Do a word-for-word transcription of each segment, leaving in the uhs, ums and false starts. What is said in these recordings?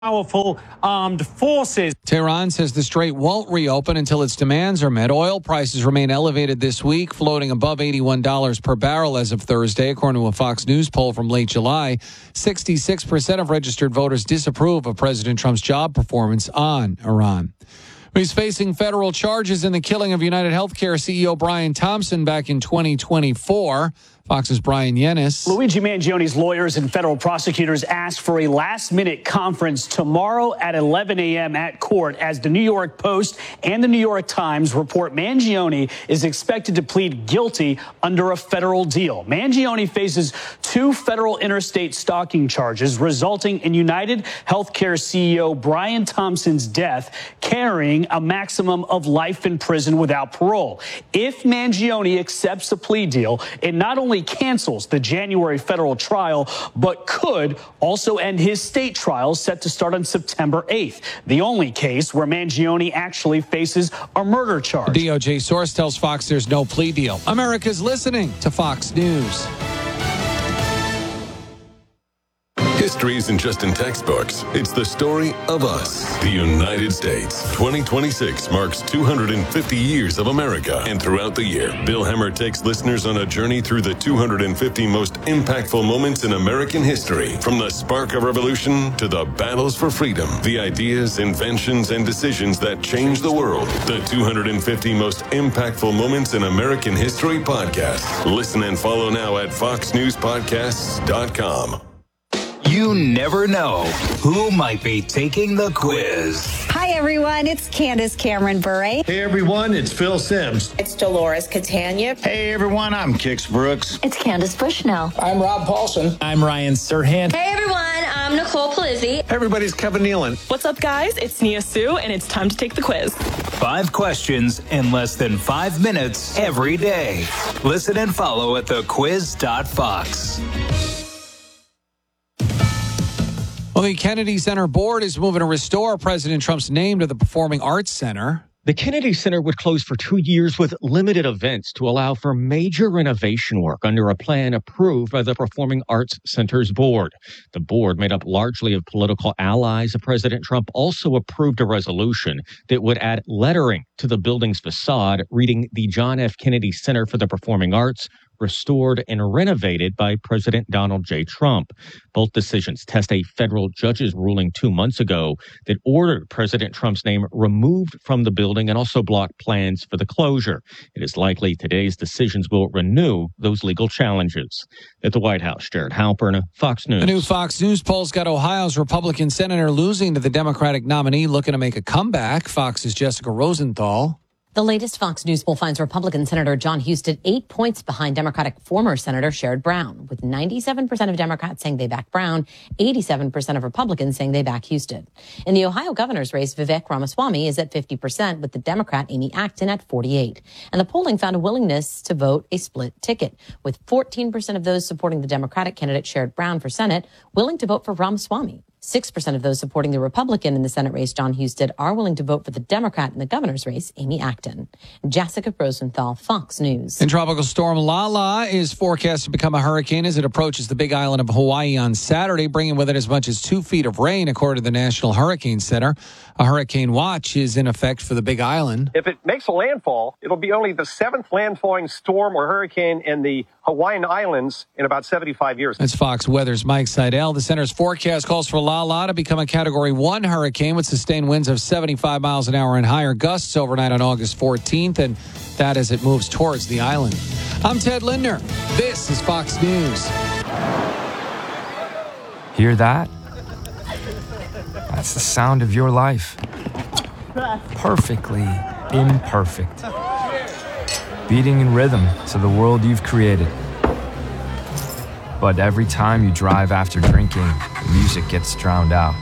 powerful armed forces. Tehran says the strait won't reopen until its demands are met. Oil prices remain elevated this week, floating above eighty-one dollars per barrel as of Thursday, according to a Fox News poll from late July. sixty-six percent of registered voters disapprove of President Trump's job performance on Iran. He's facing federal charges in the killing of United Healthcare C E O Brian Thompson back in twenty twenty-four. Fox's Brian Yennis. Luigi Mangione's lawyers and federal prosecutors asked for a last-minute conference tomorrow at eleven a.m. at court as the New York Post and the New York Times report Mangione is expected to plead guilty under a federal deal. Mangione faces two federal interstate stalking charges resulting in United Healthcare C E O Brian Thompson's death, carrying a maximum of life in prison without parole. If Mangione accepts a plea deal, it not only cancels the January federal trial, but could also end his state trial set to start on September eighth, the only case where Mangione actually faces a murder charge. A D O J source tells Fox there's no plea deal. America's listening to Fox News. History isn't just in textbooks. It's the story of us, the United States. twenty twenty-six marks two hundred fifty years of America. And throughout the year, Bill Hemmer takes listeners on a journey through the two hundred fifty most impactful moments in American history. From the spark of revolution to the battles for freedom, the ideas, inventions, and decisions that changed the world. The two hundred fifty most impactful moments in American history podcast. Listen and follow now at fox news podcasts dot com. You never know who might be taking the quiz. Hi, everyone. It's Candace Cameron Bure. Hey, everyone. It's Phil Sims. It's Dolores Catania. Hey, everyone. I'm Kix Brooks. It's Candace Bushnell. I'm Rob Paulson. I'm Ryan Serhant. Hey, everyone. I'm Nicole Palizzi. Hey, everybody's Kevin Nealon. What's up, guys? It's Nia Sue, and it's time to take the quiz. Five questions in less than five minutes every day. Listen and follow at the quiz dot fox. Well, the Kennedy Center Board is moving to restore President Trump's name to the Performing Arts Center. The Kennedy Center would close for two years with limited events to allow for major renovation work under a plan approved by the Performing Arts Center's board. The board, made up largely of political allies of President Trump, also approved a resolution that would add lettering to the building's facade, reading the John F. Kennedy Center for the Performing Arts, restored and renovated by President Donald J. Trump. Both decisions test a federal judge's ruling two months ago that ordered President Trump's name removed from the building and also blocked plans for the closure. It is likely today's decisions will renew those legal challenges. At the White House, Jared Halpern, Fox News. A new Fox News poll's got Ohio's Republican senator losing to the Democratic nominee looking to make a comeback. Fox's Jessica Rosenthal. The latest Fox News poll finds Republican Senator John Husted eight points behind Democratic former Senator Sherrod Brown, with ninety-seven percent of Democrats saying they back Brown, eighty-seven percent of Republicans saying they back Husted. In the Ohio governor's race, Vivek Ramaswamy is at fifty percent, with the Democrat Amy Acton at forty-eight. And the polling found a willingness to vote a split ticket, with fourteen percent of those supporting the Democratic candidate Sherrod Brown for Senate willing to vote for Ramaswamy. six percent of those supporting the Republican in the Senate race, John Husted, are willing to vote for the Democrat in the governor's race, Amy Acton. Jessica Rosenthal, Fox News. And tropical storm Lala is forecast to become a hurricane as it approaches the big island of Hawaii on Saturday, bringing with it as much as two feet of rain, according to the National Hurricane Center. A hurricane watch is in effect for the big island. If it makes a landfall, it'll be only the seventh landfalling storm or hurricane in the Hawaiian Islands in about seventy-five years. That's Fox Weather's Mike Seidel. The center's forecast calls for Lala to become a Category one hurricane with sustained winds of seventy-five miles an hour and higher gusts overnight on August fourteenth, and that as it moves towards the island. I'm Ted Lindner. This is Fox News. Hear that? That's the sound of your life. Perfectly imperfect. Beating in rhythm to the world you've created. But every time you drive after drinking, the music gets drowned out.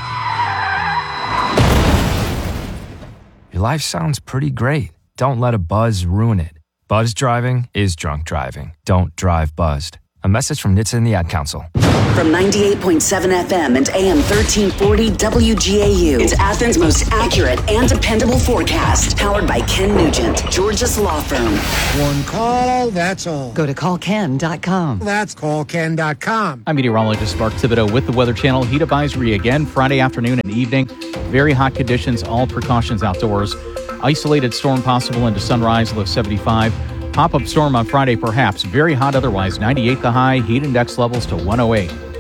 Your life sounds pretty great. Don't let a buzz ruin it. Buzz driving is drunk driving. Don't drive buzzed. A message from N H T S A and the Ad Council. From ninety-eight point seven F M and A M thirteen forty W G A U, it's Athens' most accurate and dependable forecast. Powered by Ken Nugent, Georgia's law firm. One call, that's all. Go to call ken dot com. That's call ken dot com. I'm meteorologist Mark Thibodeau with the Weather Channel. Heat advisory again Friday afternoon and evening. Very hot conditions, all precautions outdoors. Isolated storm possible into sunrise, low seventy-five. Pop-up storm on Friday perhaps. Very hot otherwise, ninety-eight the high. Heat index levels to one oh eight.